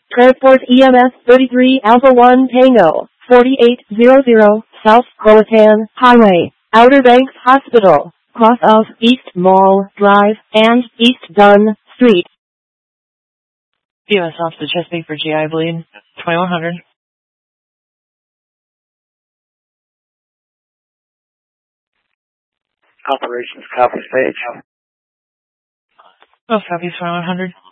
Transport EMS 33 Alpha 1 Tango, 4800 South Croatan Highway, Outer Banks Hospital, cross of East Mall Drive and East Dunn Street. EMS off the Chesapeake for GI bleed, 2100. Operations copy stage. Both copies, 2100.